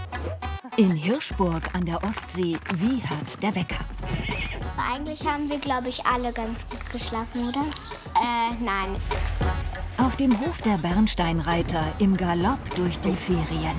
In Hirschburg an der Ostsee wiehert der Wecker. Eigentlich haben wir, glaube ich, alle ganz gut geschlafen, oder? Nein. Auf dem Hof der Bernsteinreiter im Galopp durch die Ferien.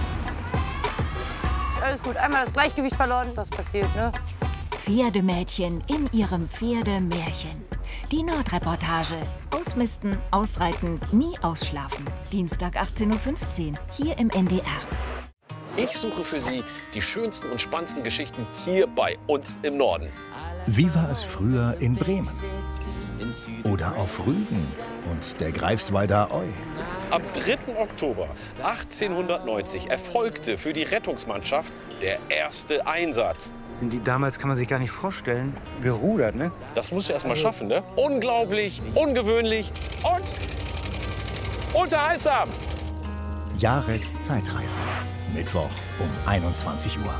Alles gut, einmal das Gleichgewicht verloren, das passiert, ne? Pferdemädchen in ihrem Pferdemärchen. Die Nordreportage. Ausmisten, ausreiten, nie ausschlafen. Dienstag 18:15 Uhr, hier im NDR. Ich suche für Sie die schönsten und spannendsten Geschichten hier bei uns im Norden. Wie war es früher in Bremen? Oder auf Rügen und der Greifswalder Eu? Am 3. Oktober 1890 erfolgte für die Rettungsmannschaft der erste Einsatz. Sind die damals, kann man sich gar nicht vorstellen, gerudert, ne? Das musst du erst mal schaffen, ne? Unglaublich, ungewöhnlich und unterhaltsam. Jareks Zeitreise. Mittwoch um 21 Uhr.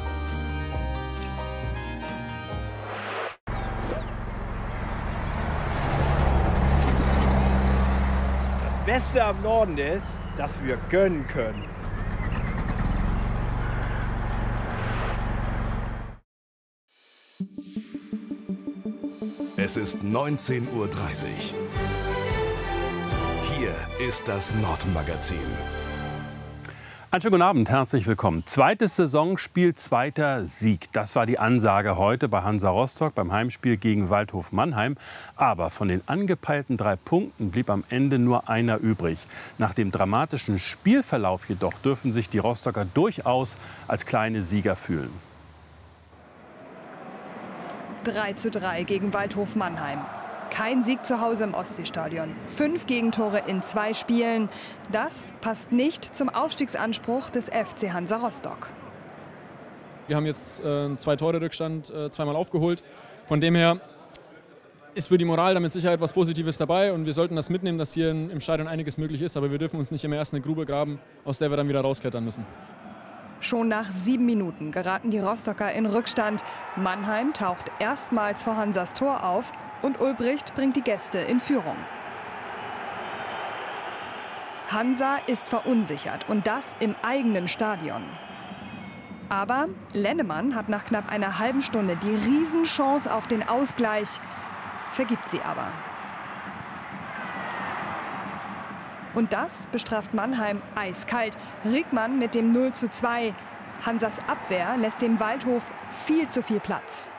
Das Beste am Norden ist, dass wir gönnen können. Es ist 19:30 Uhr. Hier ist das Nordmagazin. Einen schönen guten Abend, herzlich willkommen. Zweites Saisonspiel, zweiter Sieg. Das war die Ansage heute bei Hansa Rostock beim Heimspiel gegen Waldhof Mannheim. Aber von den angepeilten 3 Punkten blieb am Ende nur einer übrig. Nach dem dramatischen Spielverlauf jedoch dürfen sich die Rostocker durchaus als kleine Sieger fühlen. 3:3 gegen Waldhof Mannheim. Kein Sieg zu Hause im Ostseestadion. 5 Gegentore in 2 Spielen. Das passt nicht zum Aufstiegsanspruch des FC Hansa Rostock. Wir haben jetzt 2 Tore Rückstand, zweimal aufgeholt. Von dem her ist für die Moral da mit Sicherheit was Positives dabei. Und wir sollten das mitnehmen, dass hier im Stadion einiges möglich ist. Aber wir dürfen uns nicht immer erst eine Grube graben, aus der wir dann wieder rausklettern müssen. Schon nach 7 Minuten geraten die Rostocker in Rückstand. Mannheim taucht erstmals vor Hansas Tor auf. Und Ulbricht bringt die Gäste in Führung. Hansa ist verunsichert und das im eigenen Stadion. Aber Lennemann hat nach knapp einer halben Stunde die Riesenchance auf den Ausgleich, vergibt sie aber. Und das bestraft Mannheim eiskalt. Riegmann mit dem 0:2. Hansas Abwehr lässt dem Waldhof viel zu viel Platz.